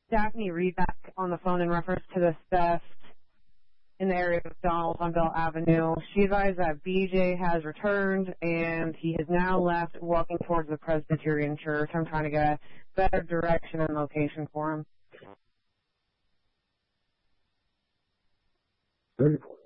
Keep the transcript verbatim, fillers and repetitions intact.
Daphne Reed back on the phone in reference to this theft in the area of McDonald's on Bell Avenue. She advised that B J has returned, and he has now left walking towards the Presbyterian Church. I'm trying to get a better direction and location for him. thirty-four.